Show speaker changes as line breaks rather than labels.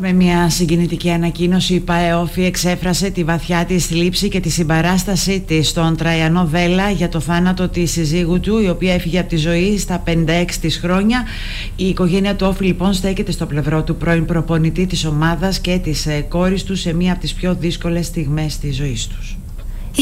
Με μια συγκινητική ανακοίνωση, η ΠΑΕΟΦΗ εξέφρασε τη βαθιά της θλίψη και τη συμπαράστασή της στον Τραϊανό Βέλα για το θάνατο της συζύγου του, η οποία έφυγε από τη ζωή στα 56 της χρόνια. Η οικογένεια του Όφη λοιπόν στέκεται στο πλευρό του πρώην προπονητή της ομάδας και της κόρης του σε μία από τις πιο δύσκολες στιγμές της ζωής τους.